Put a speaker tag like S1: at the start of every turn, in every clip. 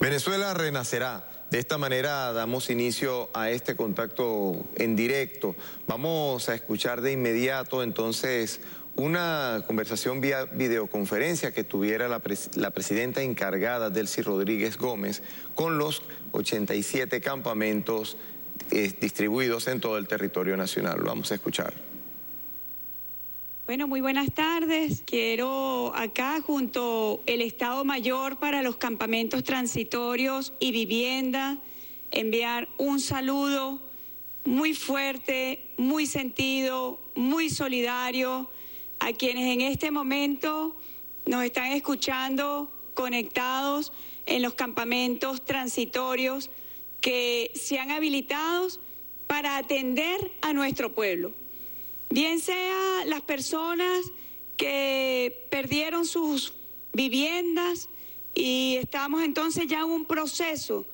S1: Venezuela renacerá. De esta manera damos inicio a este contacto en directo. Vamos a escuchar de inmediato entonces una conversación vía videoconferencia que tuviera la presidenta encargada, Delcy Rodríguez Gómez, con los 87 campamentos distribuidos en todo el territorio nacional. Lo vamos a escuchar.
S2: Bueno, muy buenas tardes. Quiero acá, junto al Estado Mayor para los campamentos transitorios y vivienda, enviar un saludo muy fuerte, muy sentido, muy solidario a quienes en este momento nos están escuchando conectados en los campamentos transitorios que se han habilitado para atender a nuestro pueblo. Bien sea las personas que perdieron sus viviendas y estamos entonces ya en un proceso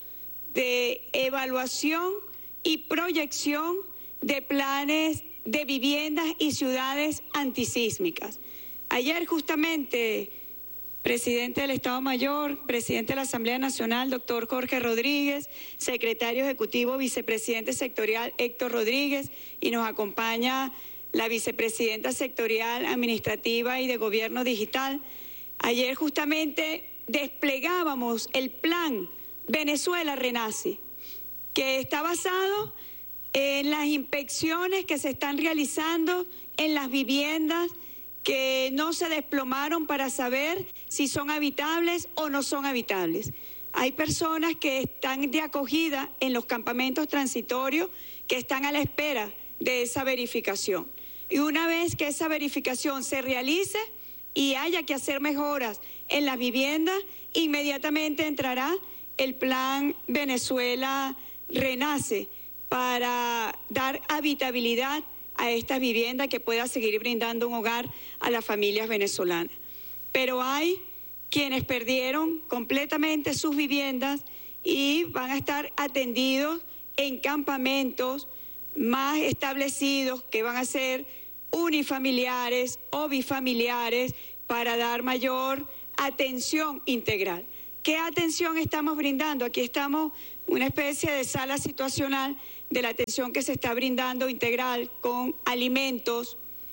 S2: de evaluación y proyección de planes de viviendas y ciudades antisísmicas. Ayer justamente, presidente del Estado Mayor, presidente de la Asamblea Nacional, doctor Jorge Rodríguez, secretario ejecutivo, vicepresidente sectorial Héctor Rodríguez, y nos acompaña la vicepresidenta sectorial administrativa y de gobierno digital. Ayer justamente desplegábamos el plan Venezuela Renace, que está basado en las inspecciones que se están realizando en las viviendas que no se desplomaron para saber si son habitables o no son habitables. Hay personas que están de acogida en los campamentos transitorios que están a la espera de esa verificación. Y una vez que esa verificación se realice y haya que hacer mejoras en las viviendas, inmediatamente entrará el plan Venezuela Renace para dar habitabilidad a estas viviendas que pueda seguir brindando un hogar a las familias venezolanas. Pero hay quienes perdieron completamente sus viviendas y van a estar atendidos en campamentos más establecidos que van a ser unifamiliares o bifamiliares para dar mayor atención integral. ¿Qué atención estamos brindando? Aquí estamos una especie de sala situacional de la atención que se está brindando integral con alimentos,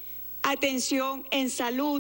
S2: atención en salud,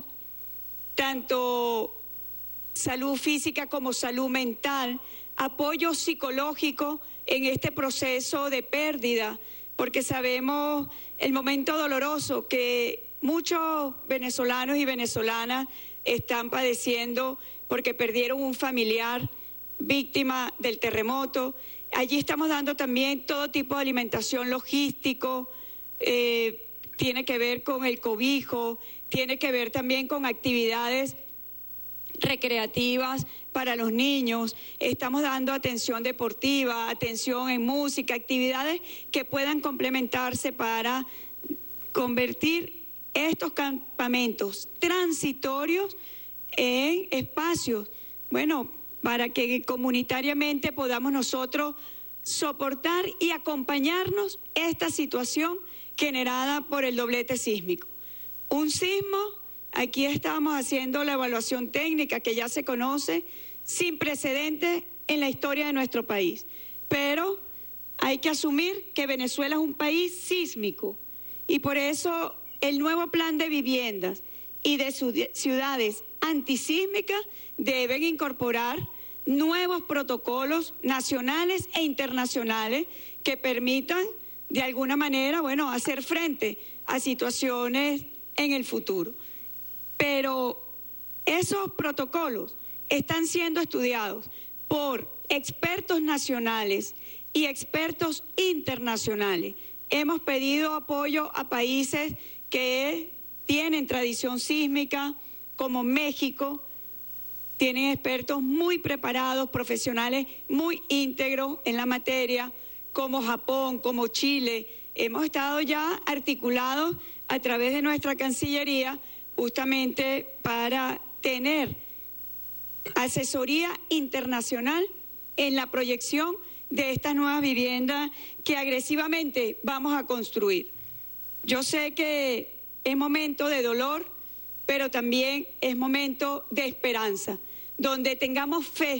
S2: tanto salud física como salud mental, apoyo psicológico en este proceso de pérdida, porque sabemos el momento doloroso que muchos venezolanos y venezolanas están padeciendo porque perdieron un familiar víctima del terremoto. Allí estamos dando también todo tipo de alimentación logístico, tiene que ver con el cobijo, tiene que ver también con actividades recreativas para los niños. Estamos dando atención deportiva, atención en música, actividades que puedan complementarse para convertir estos campamentos transitorios en espacios, bueno, para que comunitariamente podamos nosotros soportar y acompañarnos esta situación generada por el doblete sísmico. Un sismo, aquí estamos haciendo la evaluación técnica que ya se conoce, sin precedentes en la historia de nuestro país. Pero hay que asumir que Venezuela es un país sísmico y por eso el nuevo plan de viviendas y de ciudades antisísmicas deben incorporar nuevos protocolos nacionales e internacionales que permitan de alguna manera, bueno, hacer frente a situaciones en el futuro. Pero esos protocolos están siendo estudiados por expertos nacionales y expertos internacionales. Hemos pedido apoyo a países que tienen tradición sísmica, como México, tienen expertos muy preparados, profesionales muy íntegros en la materia, como Japón, como Chile. Hemos estado ya articulados a través de nuestra Cancillería justamente para tener asesoría internacional en la proyección de estas nuevas viviendas que agresivamente vamos a construir. Yo sé que es momento de dolor, pero también es momento de esperanza, donde tengamos fe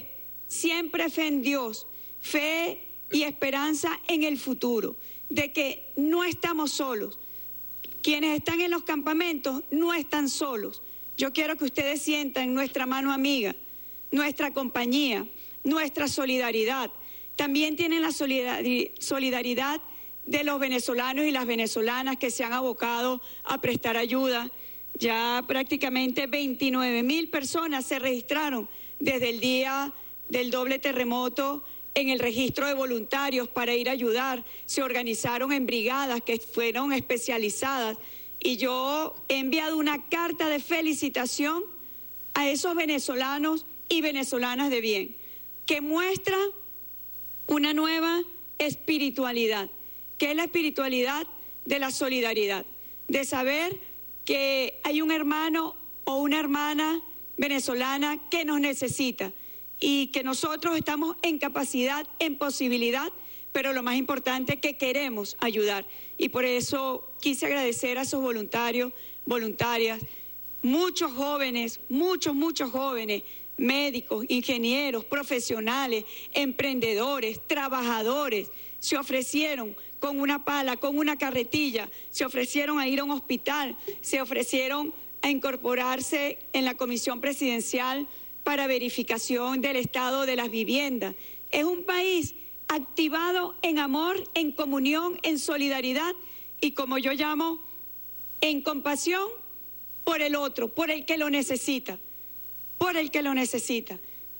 S2: siempre fe en Dios, fe y esperanza en el futuro, de que no estamos solos. Quienes están en los campamentos no están solos. Yo quiero que ustedes sientan nuestra mano amiga, nuestra compañía, nuestra solidaridad. También tienen la solidaridad de los venezolanos y las venezolanas que se han abocado a prestar ayuda. Ya prácticamente 29.000 personas se registraron desde el día del doble terremoto en el registro de voluntarios para ir a ayudar. Se organizaron en brigadas que fueron especializadas y yo he enviado una carta de felicitación a esos venezolanos y venezolanas de bien, que muestra una nueva espiritualidad, que es la espiritualidad de la solidaridad, de saber que hay un hermano o una hermana venezolana que nos necesita y que nosotros estamos en capacidad, en posibilidad, pero lo más importante es que queremos ayudar. Y por eso quise agradecer a esos voluntarios, voluntarias, muchos jóvenes, muchos jóvenes, médicos, ingenieros, profesionales, emprendedores, trabajadores, se ofrecieron con una pala, con una carretilla, se ofrecieron a ir a un hospital, se ofrecieron a incorporarse en la comisión presidencial para verificación del estado de las viviendas. Es un país activado en amor, en comunión, en solidaridad y, como yo llamo, en compasión por el otro, por el que lo necesita, por el que lo necesita.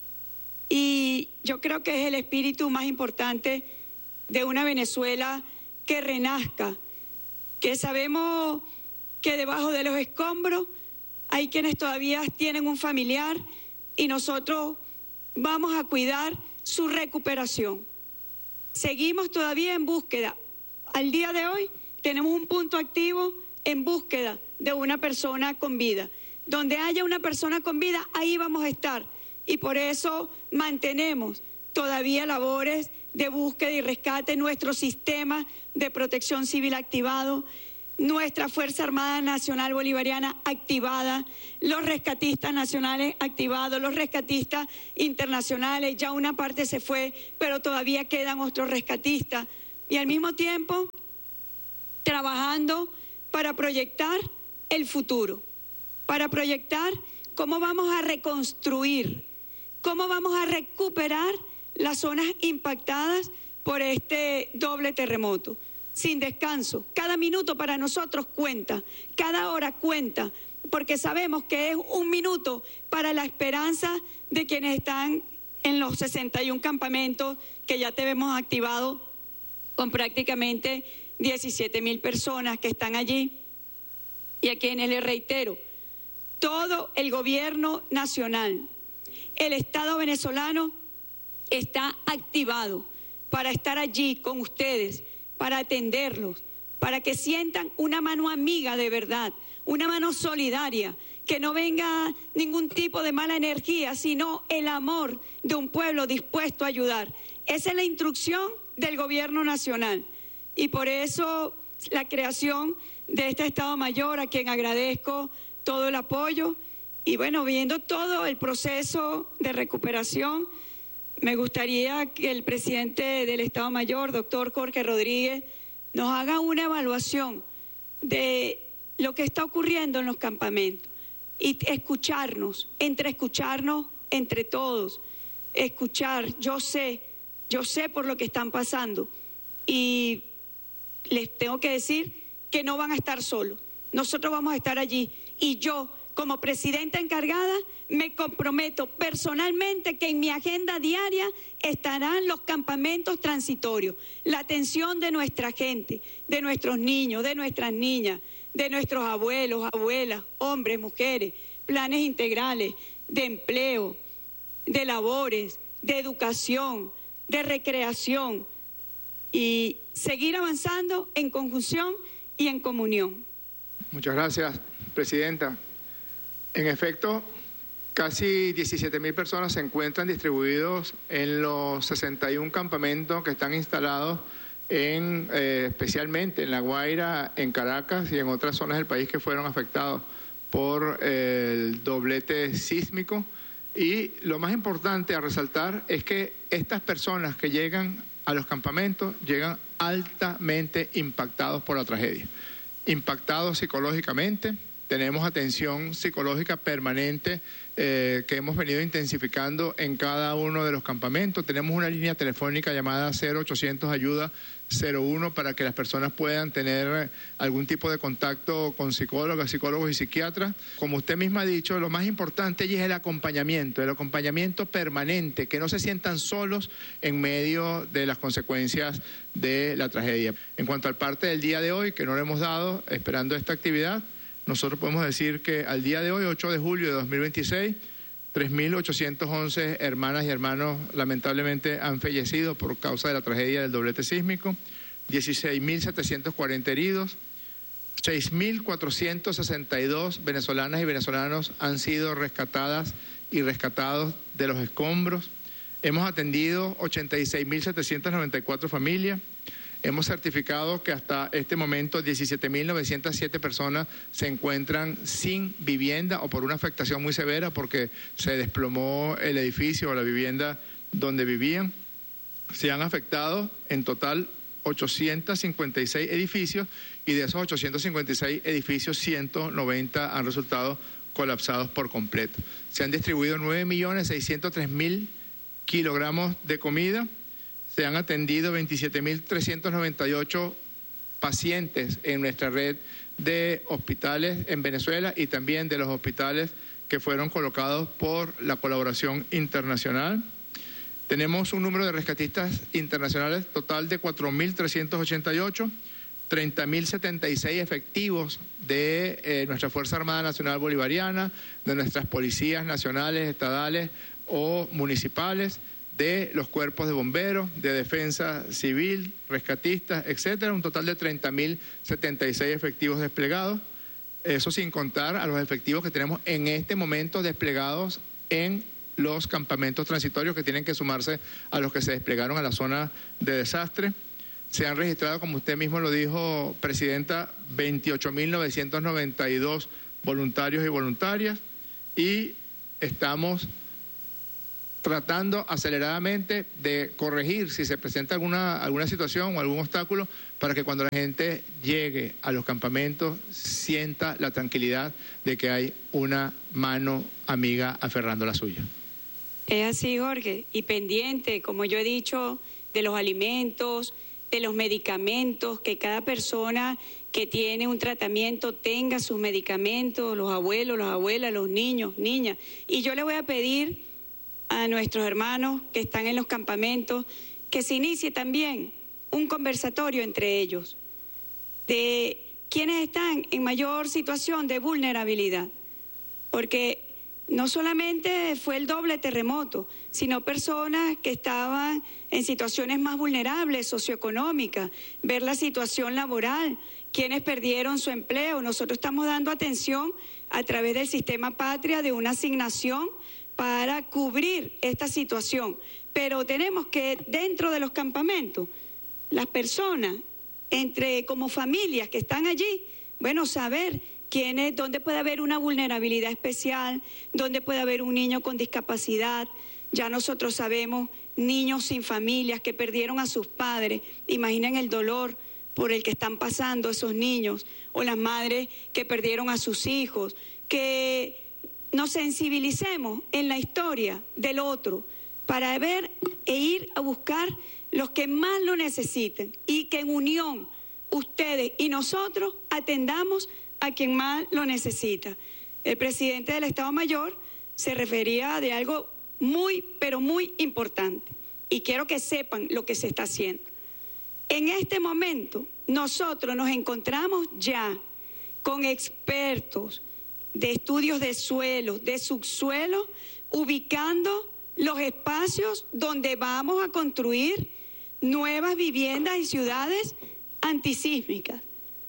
S2: Y yo creo que es el espíritu más importante de una Venezuela que renazca, que sabemos que debajo de los escombros hay quienes todavía tienen un familiar y nosotros vamos a cuidar su recuperación. Seguimos todavía en búsqueda. Al día de hoy tenemos un punto activo en búsqueda de una persona con vida. Donde haya una persona con vida, ahí vamos a estar. Y por eso mantenemos todavía labores de búsqueda y rescate, nuestro sistema de protección civil activado, nuestra Fuerza Armada Nacional Bolivariana activada, los rescatistas nacionales activados, los rescatistas internacionales, ya una parte se fue, pero todavía quedan otros rescatistas. Y al mismo tiempo, trabajando para proyectar el futuro, para proyectar cómo vamos a reconstruir, cómo vamos a recuperar las zonas impactadas por este doble terremoto. Sin descanso, cada minuto para nosotros cuenta, cada hora cuenta, porque sabemos que es un minuto para la esperanza de quienes están en los 61 campamentos que ya tenemos activados con prácticamente 17.000 personas que están allí y a quienes les reitero, todo el gobierno nacional, el Estado venezolano está activado para estar allí con ustedes, para atenderlos, para que sientan una mano amiga de verdad, una mano solidaria, que no venga ningún tipo de mala energía, sino el amor de un pueblo dispuesto a ayudar. Esa es la instrucción del gobierno nacional y por eso la creación de este Estado Mayor, a quien agradezco todo el apoyo y bueno, viendo todo el proceso de recuperación, me gustaría que el presidente del Estado Mayor, doctor Jorge Rodríguez, nos haga una evaluación de lo que está ocurriendo en los campamentos y escucharnos entre todos, escuchar, yo sé por lo que están pasando y les tengo que decir que no van a estar solos, nosotros vamos a estar allí y yo, como presidenta encargada, me comprometo personalmente que en mi agenda diaria estarán los campamentos transitorios, la atención de nuestra gente, de nuestros niños, de nuestras niñas, de nuestros abuelos, abuelas, hombres, mujeres, planes integrales de empleo, de labores, de educación, de recreación y seguir avanzando en conjunción y en comunión.
S3: Muchas gracias, presidenta. En efecto, casi 17.000 personas se encuentran distribuidos en los 61 campamentos que están instalados especialmente en La Guaira, en Caracas y en otras zonas del país que fueron afectados por el doblete sísmico. Y lo más importante a resaltar es que estas personas que llegan a los campamentos llegan altamente impactados por la tragedia, impactados psicológicamente. Tenemos atención psicológica permanente que hemos venido intensificando en cada uno de los campamentos. Tenemos una línea telefónica llamada 0800 Ayuda 01 para que las personas puedan tener algún tipo de contacto con psicólogos y psiquiatras. Como usted misma ha dicho, lo más importante es el acompañamiento permanente, que no se sientan solos en medio de las consecuencias de la tragedia. En cuanto al parte del día de hoy, que no le hemos dado, esperando esta actividad, nosotros podemos decir que al día de hoy, 8 de julio de 2026, 3.811 hermanas y hermanos lamentablemente han fallecido por causa de la tragedia del doblete sísmico, 16.740 heridos, 6.462 venezolanas y venezolanos han sido rescatadas y rescatados de los escombros. Hemos atendido 86.794 familias. Hemos certificado que hasta este momento 17.907 personas se encuentran sin vivienda o por una afectación muy severa porque se desplomó el edificio o la vivienda donde vivían. Se han afectado en total 856 edificios y de esos 856 edificios 190 han resultado colapsados por completo. Se han distribuido 9.603.000 kilogramos de comida. Se han atendido 27.398 pacientes en nuestra red de hospitales en Venezuela y también de los hospitales que fueron colocados por la colaboración internacional. Tenemos un número de rescatistas internacionales total de 4.388, 30.076 efectivos de nuestra Fuerza Armada Nacional Bolivariana, de nuestras policías nacionales, estadales o municipales, de los cuerpos de bomberos, de defensa civil, rescatistas, etcétera, un total de 30.076 efectivos desplegados, eso sin contar a los efectivos que tenemos en este momento desplegados en los campamentos transitorios que tienen que sumarse a los que se desplegaron a la zona de desastre. Se han registrado, como usted mismo lo dijo, Presidenta, 28.992 voluntarios y voluntarias y estamos tratando aceleradamente de corregir si se presenta alguna situación o algún obstáculo para que cuando la gente llegue a los campamentos sienta la tranquilidad de que hay una mano amiga aferrando la suya.
S2: Es así, Jorge, y pendiente, como yo he dicho, de los alimentos, de los medicamentos, que cada persona que tiene un tratamiento tenga sus medicamentos, los abuelos, las abuelas, los niños, niñas. Y yo le voy a pedir a nuestros hermanos que están en los campamentos que se inicie también un conversatorio entre ellos de quienes están en mayor situación de vulnerabilidad, porque no solamente fue el doble terremoto, sino personas que estaban en situaciones más vulnerables, socioeconómicas, ver la situación laboral, quienes perdieron su empleo. Nosotros estamos dando atención a través del Sistema Patria de una asignación para cubrir esta situación, pero tenemos que dentro de los campamentos, las personas, como familias que están allí, bueno, saber dónde puede haber una vulnerabilidad especial, dónde puede haber un niño con discapacidad. Ya nosotros sabemos niños sin familias que perdieron a sus padres, imaginen el dolor por el que están pasando esos niños, o las madres que perdieron a sus hijos, que nos sensibilicemos en la historia del otro para ver e ir a buscar los que más lo necesiten y que en unión ustedes y nosotros atendamos a quien más lo necesita. El presidente del Estado Mayor se refería de algo muy, pero muy importante y quiero que sepan lo que se está haciendo. En este momento nosotros nos encontramos ya con expertos de estudios de suelo, de subsuelo, ubicando los espacios donde vamos a construir nuevas viviendas y ciudades antisísmicas.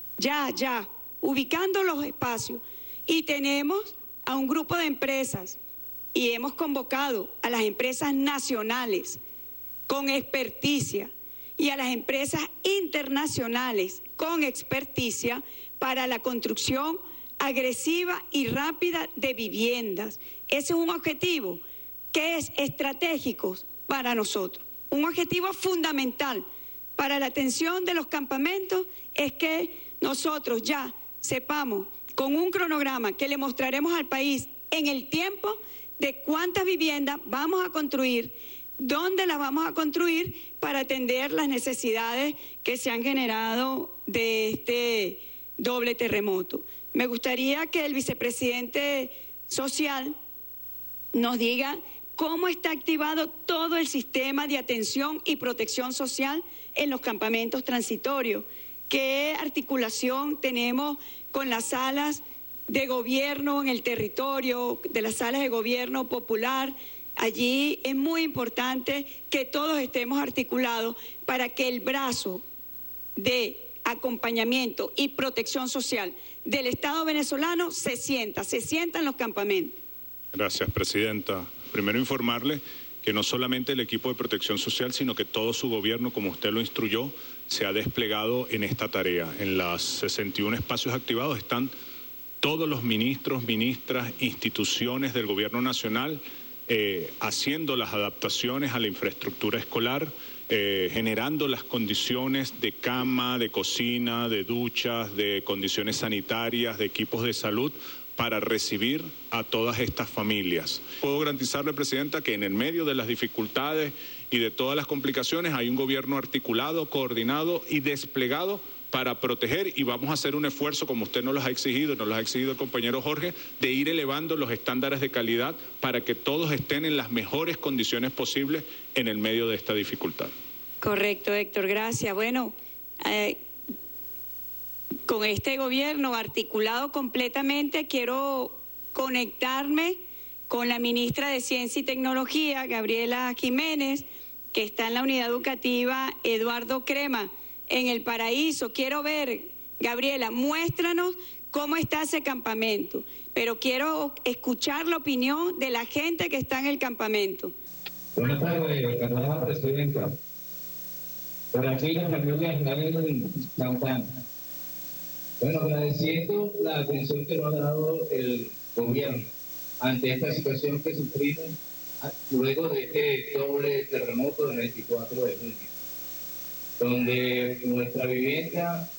S2: Ya, ubicando los espacios. Y tenemos a un grupo de empresas y hemos convocado a las empresas nacionales con experticia y a las empresas internacionales con experticia para la construcción agresiva y rápida de viviendas. Ese es un objetivo que es estratégico para nosotros. Un objetivo fundamental para la atención de los campamentos es que nosotros ya sepamos con un cronograma que le mostraremos al país en el tiempo de cuántas viviendas vamos a construir, dónde las vamos a construir para atender las necesidades que se han generado de este doble terremoto. Me gustaría que el vicepresidente social nos diga cómo está activado todo el sistema de atención y protección social en los campamentos transitorios, qué articulación tenemos con las salas de gobierno en el territorio, de las salas de gobierno popular. Allí es muy importante que todos estemos articulados para que el brazo de acompañamiento y protección social del Estado venezolano se sienta en los campamentos.
S4: Gracias, presidenta. Primero informarle que no solamente el equipo de protección social, sino que todo su gobierno, como usted lo instruyó, se ha desplegado en esta tarea. En los 61 espacios activados están todos los ministros, ministras, instituciones del gobierno nacional haciendo las adaptaciones a la infraestructura escolar, generando las condiciones de cama, de cocina, de duchas, de condiciones sanitarias, de equipos de salud para recibir a todas estas familias. Puedo garantizarle, presidenta, que en el medio de las dificultades y de todas las complicaciones hay un gobierno articulado, coordinado y desplegado para proteger, y vamos a hacer un esfuerzo, como usted nos lo ha exigido el compañero Jorge, de ir elevando los estándares de calidad para que todos estén en las mejores condiciones posibles en el medio de esta dificultad.
S2: Correcto, Héctor, gracias. Bueno, con este gobierno articulado completamente, quiero conectarme con la ministra de Ciencia y Tecnología, Gabriela Jiménez, que está en la unidad educativa Eduardo Crema, en El Paraíso. Quiero ver, Gabriela, muéstranos cómo está ese campamento, pero quiero escuchar la opinión de la gente que está en el campamento.
S5: Buenas tardes, señora presidenta. Por aquí la familia en campaña. Bueno, agradeciendo la atención que nos ha dado el gobierno ante esta situación que sufrimos luego de este doble terremoto del 24 de junio, donde nuestra vivienda